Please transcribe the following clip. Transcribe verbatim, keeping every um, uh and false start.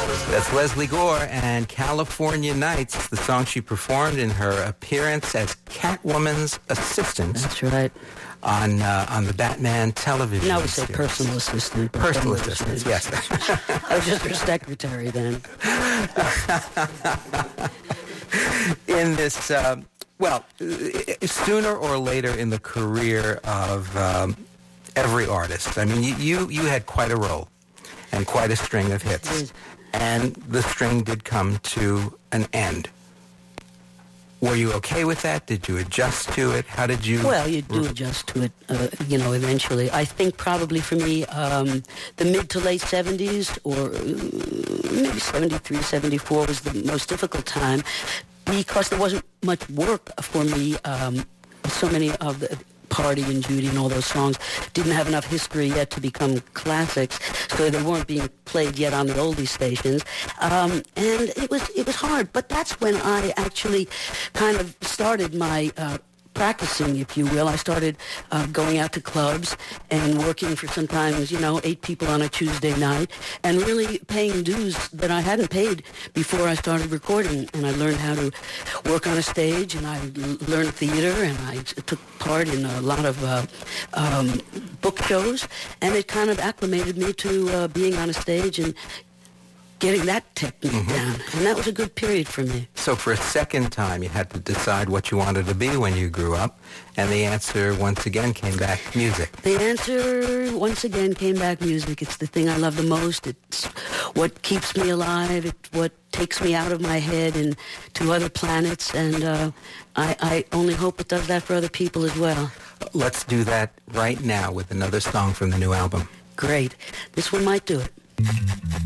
That's Leslie Gore and California Nights, the song she performed in her appearance as Catwoman's assistant. That's right. On uh, on the Batman television No, I would say series. personal assistant. Personal assistant, yes. I was just her secretary then. In this, uh, well, sooner or later in the career of um, every artist, I mean, you, you, you had quite a role and quite a string of hits. And the string did come to an end. Were you okay with that? Did you adjust to it? How did you... Well, you do adjust to it, uh, you know, eventually. I think probably for me, um, the mid to late seventies, or uh, maybe seventy-three, seventy-four was the most difficult time because there wasn't much work for me. Um, so many of the... Party and Judy and all those songs didn't have enough history yet to become classics, so they weren't being played yet on the oldie stations. Um, and it was it was hard, but that's when I actually kind of started my uh, practicing, if you will. I started uh, going out to clubs and working for sometimes, you know, eight people on a Tuesday night and really paying dues that I hadn't paid before I started recording. And I learned how to work on a stage, and I l- learned theater, and I took part in a lot of uh, um, book shows, and it kind of acclimated me to uh, being on a stage and getting that technique mm-hmm. down. And that was a good period for me. So for a second time, you had to decide what you wanted to be when you grew up, and the answer once again came back music. The answer once again came back music. It's the thing I love the most. It's what keeps me alive. It's what takes me out of my head and to other planets, and uh, I, I only hope it does that for other people as well. Let's do that right now with another song from the new album. Great. This one might do it.